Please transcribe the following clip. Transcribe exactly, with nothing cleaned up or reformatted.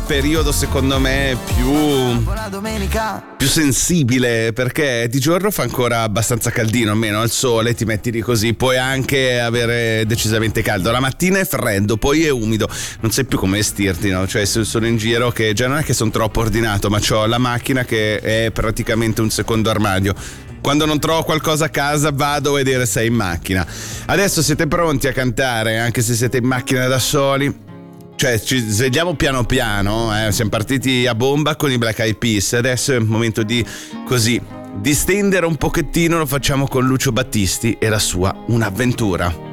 periodo secondo me più più sensibile, perché di giorno fa ancora abbastanza caldino, almeno al sole ti metti lì così, puoi anche avere decisamente caldo, la mattina è freddo, poi è umido, non sai più come vestirti, no? Cioè se sono in giro, che già non è che sono troppo ordinato, ma c'ho la macchina che è praticamente un secondo armadio. Quando non trovo qualcosa a casa vado a vedere se è in macchina. Adesso siete pronti a cantare, anche se siete in macchina da soli? Cioè ci svegliamo piano piano, eh? Siamo partiti a bomba con i Black Eyed Peas, adesso è il momento di così distendere un pochettino, lo facciamo con Lucio Battisti e la sua Un'avventura.